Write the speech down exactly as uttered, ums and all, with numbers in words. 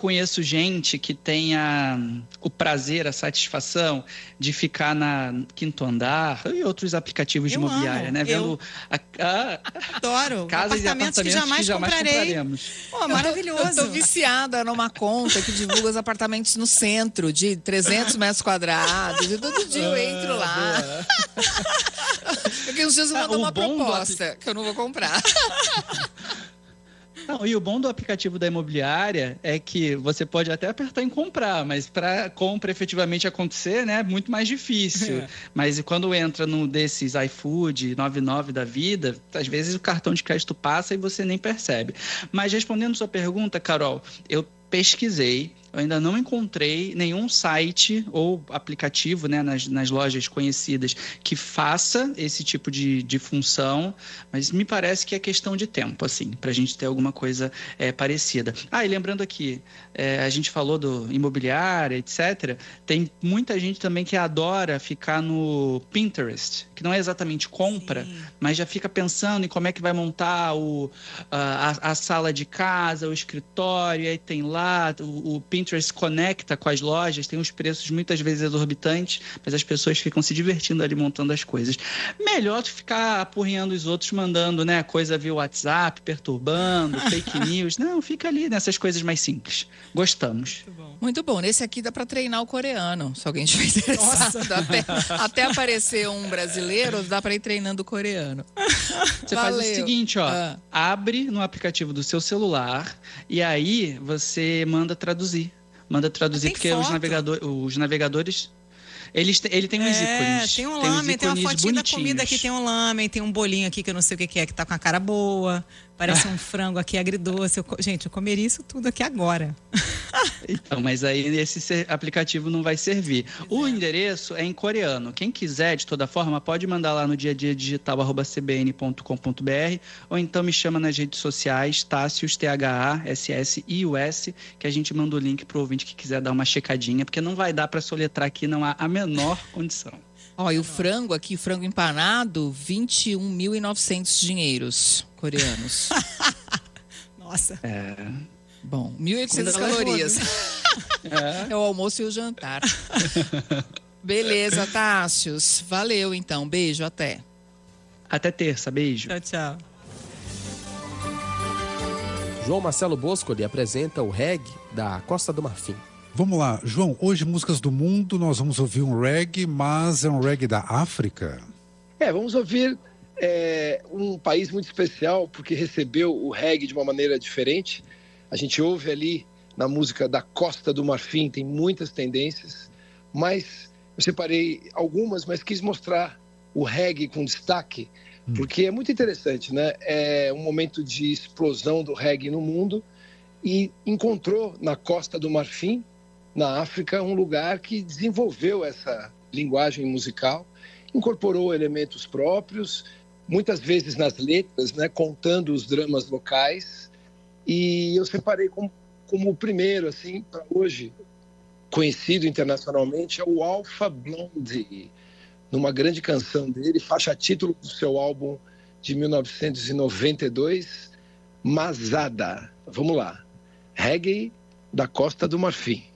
conheço gente que tem a, o prazer, a satisfação de ficar na Quinto Andar e outros aplicativos de Eu imobiliária, amo. né? Vendo Eu a, a, adoro. casas e Apartamentos apartamentos que jamais, que jamais comprarei. compraremos. Pô, maravilhoso. Eu tô viciada numa conta que divulga os apartamentos no centro, de trezentos metros quadrados. E todo dia eu entro lá. Porque uns dias eu mando Ah, o uma bom do proposta que eu não vou comprar. Não, e o bom do aplicativo da imobiliária é que você pode até apertar em comprar, mas para compra efetivamente acontecer, né, é muito mais difícil. É. Mas quando entra num desses iFood, noventa e nove da vida, às vezes o cartão de crédito passa e você nem percebe. Mas respondendo sua pergunta, Carol, eu pesquisei, eu ainda não encontrei nenhum site ou aplicativo, né, nas, nas lojas conhecidas que faça esse tipo de, de função, mas me parece que é questão de tempo, assim, para a gente ter alguma coisa é, parecida. Ah, e lembrando aqui, é, a gente falou do imobiliário, etcétera. Tem muita gente também que adora ficar no Pinterest, que não é exatamente compra, Sim. mas já fica pensando em como é que vai montar o, a, a sala de casa, o escritório, e aí tem lá o, o Pinterest Pinterest conecta com as lojas, tem uns preços muitas vezes exorbitantes, mas as pessoas ficam se divertindo ali montando as coisas. Melhor tu ficar apurrinhando os outros, mandando, né, coisa via WhatsApp, perturbando, fake news. Não, fica ali nessas coisas mais simples. Gostamos. Muito bom. Muito bom. Nesse aqui dá para treinar o coreano, se alguém estiver interessado. Até, até aparecer um brasileiro, dá para ir treinando o coreano. Você Valeu. faz o seguinte, ó, ah. abre no aplicativo do seu celular e aí você manda traduzir. Manda traduzir, porque os, navegador, os navegadores... Eles, ele tem uns é, ícones. tem um tem lamen, tem uma fotinha da comida aqui, bonitinhos. tem um lamen, tem um bolinho aqui que eu não sei o que que é, que tá com a cara boa. Parece um frango aqui agridoce. Eu, gente, eu comeria isso tudo aqui agora. Então, mas aí esse aplicativo não vai servir. O endereço é em coreano. Quem quiser, de toda forma, pode mandar lá no dia a dia digital arroba c b n ponto com ponto b r ou então me chama nas redes sociais, Tássius, T H A S S I U S, que a gente manda o link pro ouvinte que quiser dar uma checadinha, porque não vai dar para soletrar aqui, não há a menor condição. Ó, e o frango aqui, frango empanado, vinte e um mil e novecentos dinheiros coreanos. Nossa. É... Bom, mil e oitocentas calorias. É. É o almoço e o jantar. Beleza, Tássius. Valeu, então. Beijo, até. Até terça. Beijo. Tchau, tchau. João Marcelo Bosco lhe apresenta o reggae da Costa do Marfim. Vamos lá, João, hoje Músicas do Mundo, nós vamos ouvir um reggae, mas é um reggae da África? É, vamos ouvir é, um país muito especial, porque recebeu o reggae de uma maneira diferente. A gente ouve ali na música da Costa do Marfim, tem muitas tendências, mas eu separei algumas, mas quis mostrar o reggae com destaque, hum. porque é muito interessante, né? É um momento de explosão do reggae no mundo e encontrou na Costa do Marfim, na África, um lugar que desenvolveu essa linguagem musical, incorporou elementos próprios, muitas vezes nas letras, né, contando os dramas locais, e eu separei como, como o primeiro, assim, para hoje, conhecido internacionalmente, é o Alpha Blondy, numa grande canção dele, faixa título do seu álbum de mil novecentos e noventa e dois, Masada. Vamos lá, reggae da Costa do Marfim.